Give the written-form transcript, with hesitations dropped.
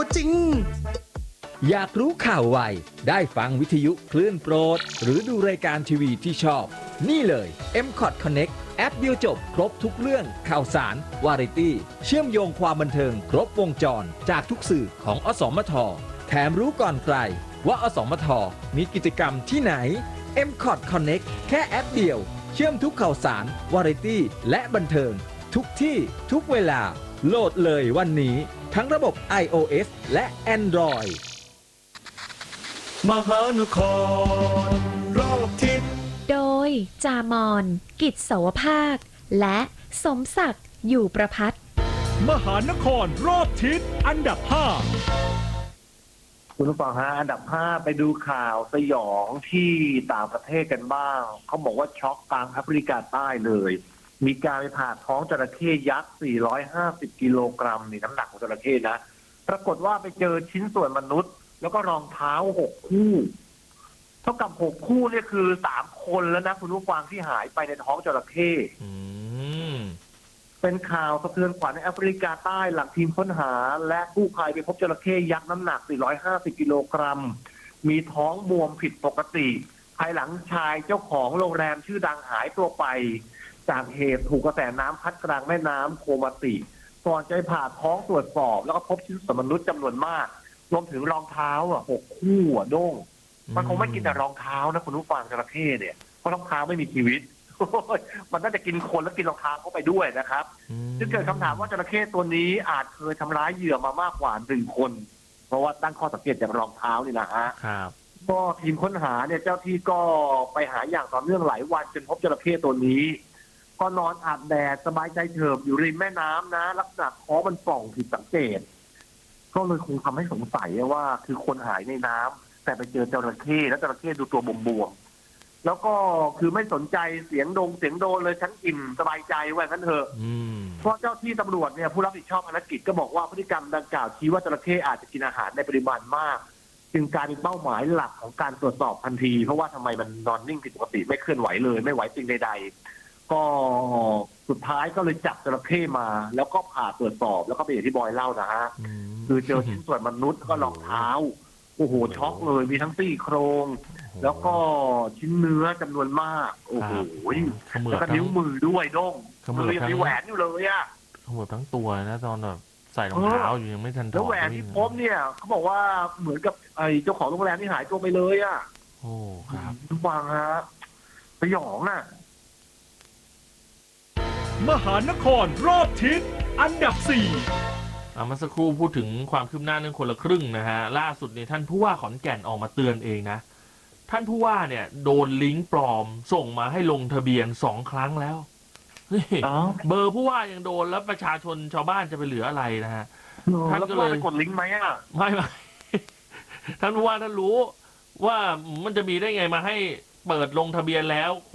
จริงอยากรู้ข่าวไวได้ฟังวิทยุคลื่นโปรดหรือดูรายการทีวีที่ชอบ นี่เลย M-Cot Connect แอปเดียวจบครบทุกเรื่องข่าวสาร วาไรตี้ เชื่อมโยงความบันเทิงครบวงจรจากทุกสื่อของอสมท แถมรู้ก่อนใครว่าอสมท มีกิจกรรมที่ไหน M-Cot Connect แค่แอปเดียวเชื่อมทุกข่าวสาร วาไรตี้ และบันเทิง ทุกที่ทุกเวลาโหลดเลยวันนี้ทั้งระบบ iOS และ Android มหานครรอบทิศโดยจามอนกิจโสภาคและสมศักดิ์อยู่ประพัฒน์มหานครรอบทิศอันดับคุณผู้ฟังฮะอันดับ 5 ไปดูข่าวสยองที่ต่างประเทศกันบ้างเขาบอกว่าช็อกกลางแอฟริกาใต้เลยมีการไปผ่าท้องจระเข้ยักษ์450กิโลกรัมนี่น้ำหนักของจระเข้นะปรากฏว่าไปเจอชิ้นส่วนมนุษย์แล้วก็รองเท้า6คู่เท่ากับ6คู่นี่คือ3คนแล้วนะคุณผู้ฟังที่หายไปในท้องจระเข้เป็นข่าวสะเทือนขวัญในแอฟริกาใต้หลังทีมค้นหาและกู้ภัยไปพบจระเข้ยักษ์น้ำหนัก450กิโลกรัมมีท้องบวมผิดปกติภายหลังชายเจ้าของโรงแรมชื่อดังหายตัวไปจากเหตุถูกกระแสน้ำพัดกลางแม่น้ำโคมาติก่อนจะผ่าท้องตรวจสอบแล้วก็พบชิ้นส่วนมนุษย์จำนวนมากรวมถึงรองเท้า6คู่โด้งมันคงไม่กินแต่รองเท้านะคุณผู้ฟังจระเข้เนี่ยเพราะรองเท้าไม่มีชีวิตมันน่าจะกินคนแล้วกินรองเท้าเข้าไปด้วยนะครับจึงเกิดคำถามว่าจระเข้ตัวนี้อาจเคยทำร้ายเหยื่อมามากกว่า1 คนเพราะว่าตั้งข้อสังเกตจากรองเท้านี่นะฮะก็ทีมค้นหาเนี่ยเจ้าที่ก็ไปหาอย่างต่อเนื่องหลายวันจนพบจระเข้ตัวนี้ก็นอนอาบแดดสบายใจเฉิบอยู่ริมแม่น้ำนะลักษณะท้องมันป่องผิดสังเกตก็เลยคงทำให้สงสัยว่าคือคนหายในน้ำแต่ไปเจอจระเข้แล้วจระเข้ดูตัวบวมๆแล้วก็คือไม่สนใจเสียงโดนเลยฉันอิ่มสบายใจไว้งั้นเถอะเพราะเจ้าที่ตำรวจเนี่ยผู้รับผิดชอบภารกิจก็บอกว่าพฤติกรรมดังกล่าวชี้ว่าจระเข้อาจจะกินอาหารในปริมาณมากจึงกลายเป็นเป้าหมายหลักของการตรวจสอบทันทีเพราะว่าทำไมมันนอนนิ่งผิดปกติไม่เคลื่อนไหวเลยไม่ไหวสิ่งใดๆก็สุดท้ายก็เลยจับจระเข้มาแล้วก็ผ่าตรวจสอบแล้วก็เป็นอย่างที่บอยเล่านะฮะคือเจอชิ้นส่วนมนุษย์แล้วก็รองเท้าโอ้โหช็อกเลยมีทั้งซี่โครงแล้วก็ชิ้นเนื้อจำนวนมากโอ้โหแล้วก็นิ้วมือด้วยด้งมือยังมีแหวนอยู่เลยอะขมวดทั้งตัวนะตอนแบบใส่รองเท้าอยู่ยังไม่ทันถอดแล้วแหวนที่พบเนี่ยเขาบอกว่าเหมือนกับไอ้เจ้าของโรงแรมที่หายตัวไปเลยอะโอ้ครับทุกฟังฮะสยองอะมหานครรอบทิศอันดับ 4 เมื่อสักครู่พูดถึงความคืบหน้าเรื่องคนละครึ่งนะฮะล่าสุดเนี่ยท่านผู้ว่าขอนแก่นออกมาเตือนเองนะท่านผู้ว่าเนี่ยโดนลิงก์ปลอมส่งมาให้ลงทะเบียน2 ครั้งแล้วนี่เบอร์ผู้ว่ายังโดนแล้วประชาชนชาวบ้านจะไปเหลืออะไรนะฮะท่านก็เลยกดลิงก์ไหมอ่ะไม่ท่านผู้ว่าท่านรู้ว่ามันจะมีได้ไงมาให้เปิดลงทะเบียนแล้ว